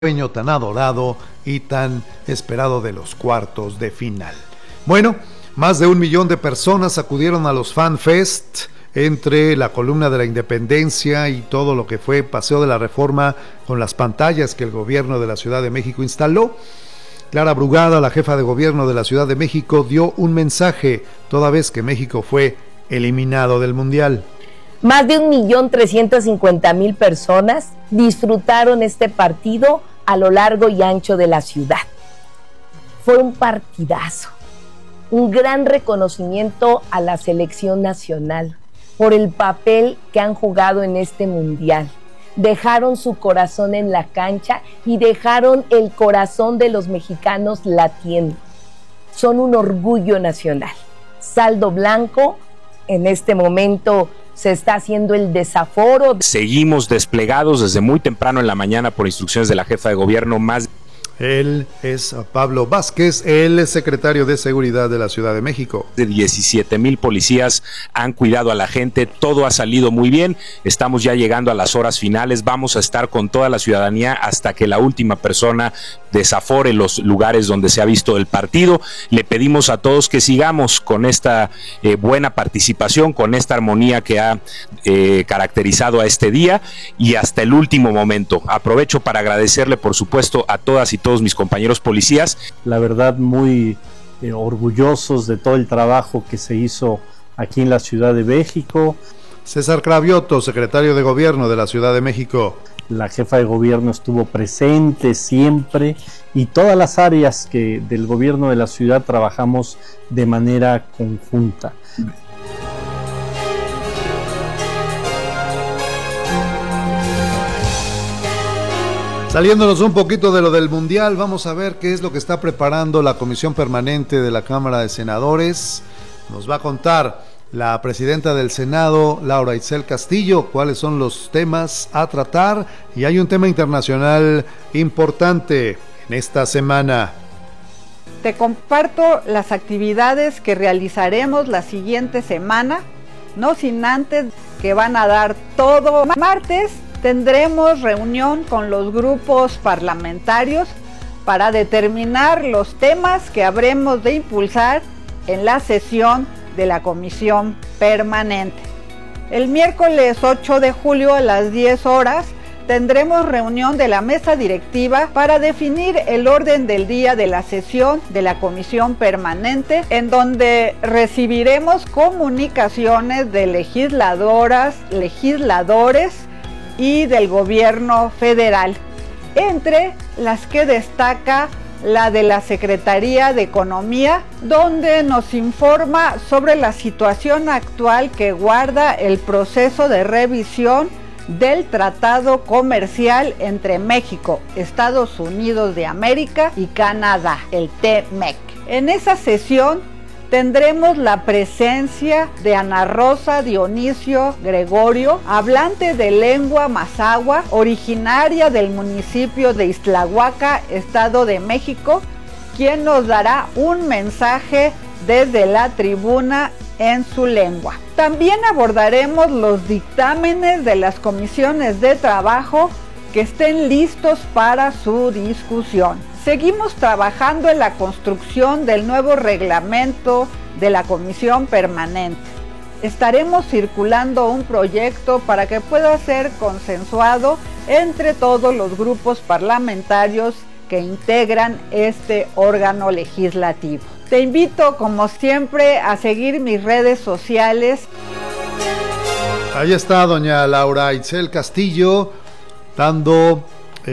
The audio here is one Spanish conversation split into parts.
sueño tan adorado y tan esperado de los cuartos de final. Bueno, más de 1 millón de personas acudieron a los Fan Fest entre la columna de la Independencia y todo lo que fue Paseo de la Reforma con las pantallas que el gobierno de la Ciudad de México instaló. Clara Brugada, la jefa de gobierno de la Ciudad de México, dio un mensaje toda vez que México fue eliminado del Mundial. Más de 1.350.000 personas disfrutaron este partido a lo largo y ancho de la ciudad. Fue un partidazo, un gran reconocimiento a la selección nacional por el papel que han jugado en este mundial. Dejaron su corazón en la cancha y dejaron el corazón de los mexicanos latiendo. Son un orgullo nacional. Saldo blanco, en este momento se está haciendo el desaforo. Seguimos desplegados desde muy temprano en la mañana por instrucciones de la jefa de gobierno. Él es Pablo Vázquez, el secretario de Seguridad de la Ciudad de México. De 17,000 policías han cuidado a la gente, todo ha salido muy bien, estamos ya llegando a las horas finales, vamos a estar con toda la ciudadanía hasta que la última persona desafore los lugares donde se ha visto el partido. Le pedimos a todos que sigamos con esta buena participación, con esta armonía que ha caracterizado a este día y hasta el último momento. Aprovecho para agradecerle, por supuesto, a todas y todos mis compañeros policías. La verdad, muy orgullosos de todo el trabajo que se hizo aquí en la Ciudad de México. César Cravioto, secretario de Gobierno de la Ciudad de México. La jefa de gobierno estuvo presente siempre y todas las áreas del gobierno de la ciudad trabajamos de manera conjunta. Saliéndonos un poquito de lo del Mundial, vamos a ver qué es lo que está preparando la Comisión Permanente de la Cámara de Senadores. Nos va a contar la presidenta del Senado, Laura Itzel Castillo, cuáles son los temas a tratar. Y hay un tema internacional importante en esta semana. Te comparto las actividades que realizaremos la siguiente semana, no sin antes que van a dar todo. Martes tendremos reunión con los grupos parlamentarios para determinar los temas que habremos de impulsar en la sesión de la Comisión Permanente. El miércoles 8 de julio a las 10 horas tendremos reunión de la mesa directiva para definir el orden del día de la sesión de la Comisión Permanente, en donde recibiremos comunicaciones de legisladoras, legisladores y del gobierno federal, entre las que destaca la de la Secretaría de Economía, donde nos informa sobre la situación actual que guarda el proceso de revisión del Tratado Comercial entre México, Estados Unidos de América y Canadá, el TMEC. En esa sesión tendremos la presencia de Ana Rosa Dionisio Gregorio, hablante de lengua mazahua, originaria del municipio de Ixtlahuaca, Estado de México, quien nos dará un mensaje desde la tribuna en su lengua. También abordaremos los dictámenes de las comisiones de trabajo que estén listos para su discusión. Seguimos trabajando en la construcción del nuevo reglamento de la Comisión Permanente. Estaremos circulando un proyecto para que pueda ser consensuado entre todos los grupos parlamentarios que integran este órgano legislativo. Te invito, como siempre, a seguir mis redes sociales. Ahí está doña Laura Itzel Castillo dando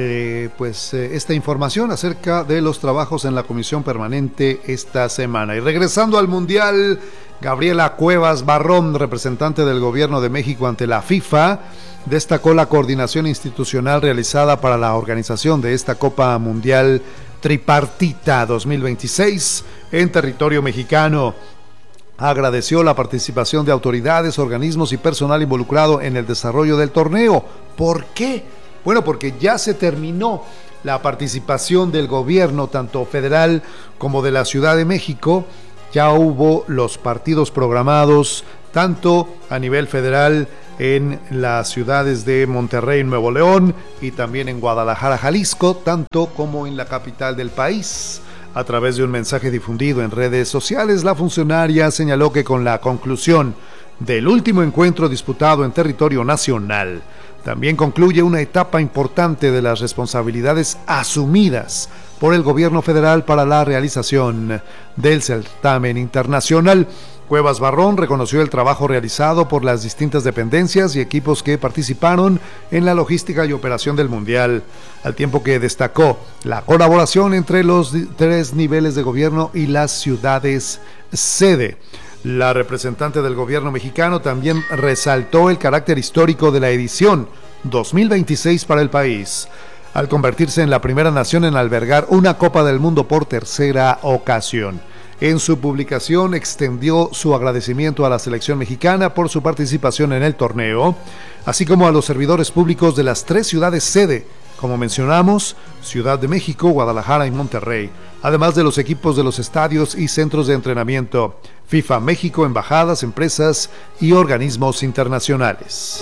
esta información acerca de los trabajos en la Comisión Permanente esta semana. Y regresando al Mundial, Gabriela Cuevas Barrón, representante del Gobierno de México ante la FIFA, destacó la coordinación institucional realizada para la organización de esta Copa Mundial Tripartita 2026 en territorio mexicano. Agradeció la participación de autoridades, organismos y personal involucrado en el desarrollo del torneo. ¿Por qué? Bueno, porque ya se terminó la participación del gobierno, tanto federal como de la Ciudad de México. Ya hubo los partidos programados, tanto a nivel federal en las ciudades de Monterrey, Nuevo León, y también en Guadalajara, Jalisco, tanto como en la capital del país. A través de un mensaje difundido en redes sociales, la funcionaria señaló que con la conclusión del último encuentro disputado en territorio nacional, también concluye una etapa importante de las responsabilidades asumidas por el gobierno federal para la realización del certamen internacional. Cuevas Barrón reconoció el trabajo realizado por las distintas dependencias y equipos que participaron en la logística y operación del Mundial, al tiempo que destacó la colaboración entre los 3 niveles de gobierno y las ciudades sede. La representante del gobierno mexicano también resaltó el carácter histórico de la edición 2026 para el país, al convertirse en la primera nación en albergar una Copa del Mundo por tercera ocasión. En su publicación extendió su agradecimiento a la selección mexicana por su participación en el torneo, así como a los servidores públicos de las 3 ciudades sede, como mencionamos, Ciudad de México, Guadalajara y Monterrey, además de los equipos de los estadios y centros de entrenamiento, FIFA México, embajadas, empresas y organismos internacionales.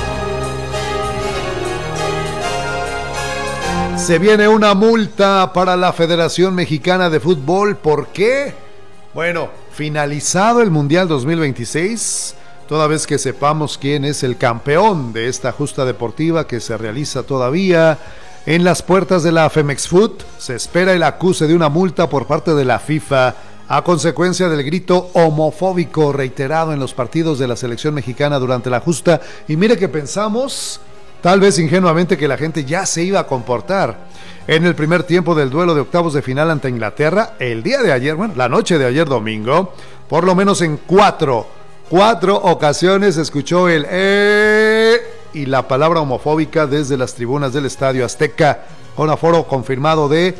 Se viene una multa para la Federación Mexicana de Fútbol. ¿Por qué? Bueno, finalizado el Mundial 2026, toda vez que sepamos quién es el campeón de esta justa deportiva que se realiza todavía en las puertas de la Femex Foot, se espera el acuse de una multa por parte de la FIFA a consecuencia del grito homofóbico reiterado en los partidos de la selección mexicana durante la justa. Y mire que pensamos, tal vez ingenuamente, que la gente ya se iba a comportar. En el primer tiempo del duelo de octavos de final ante Inglaterra, el día de ayer, bueno, la noche de ayer domingo, por lo menos en cuatro ocasiones se escuchó el y la palabra homofóbica desde las tribunas del Estadio Azteca, con aforo confirmado de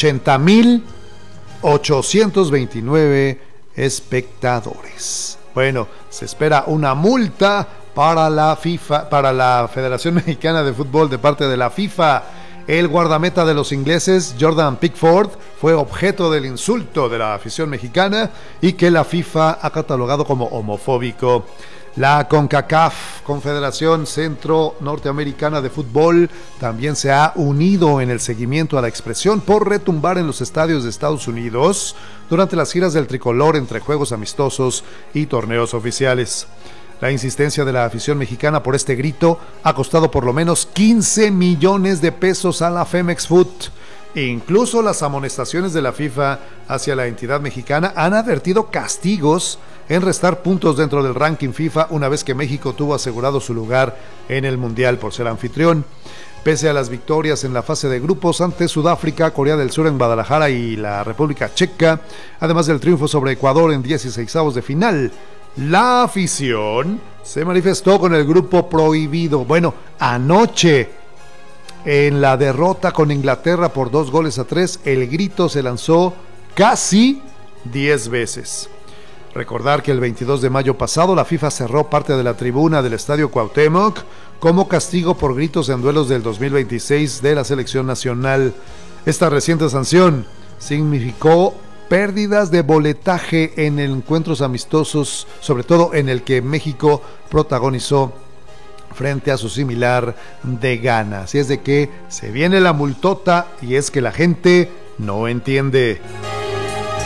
80,829 espectadores. Bueno, se espera una multa para la FIFA, para la Federación Mexicana de Fútbol de parte de la FIFA. El guardameta de los ingleses, Jordan Pickford, fue objeto del insulto de la afición mexicana y que la FIFA ha catalogado como homofóbico. La CONCACAF, Confederación Centro Norteamericana de Fútbol, también se ha unido en el seguimiento a la expresión por retumbar en los estadios de Estados Unidos durante las giras del tricolor entre juegos amistosos y torneos oficiales. La insistencia de la afición mexicana por este grito ha costado por lo menos 15 millones de pesos a la Femex Foot. Incluso las amonestaciones de la FIFA hacia la entidad mexicana han advertido castigos en restar puntos dentro del ranking FIFA una vez que México tuvo asegurado su lugar en el Mundial por ser anfitrión. Pese a las victorias en la fase de grupos ante Sudáfrica, Corea del Sur en Guadalajara y la República Checa, además del triunfo sobre Ecuador en 16avos de final, la afición se manifestó con el grupo prohibido. Bueno, anoche, en la derrota con Inglaterra por 2-3, el grito se lanzó casi 10 veces. Recordar que el 22 de mayo pasado la FIFA cerró parte de la tribuna del Estadio Cuauhtémoc como castigo por gritos en duelos del 2026 de la selección nacional. Esta reciente sanción significó pérdidas de boletaje en encuentros amistosos, sobre todo en el que México protagonizó frente a su similar de Ghana. Así es de que se viene la multota y es que la gente no entiende.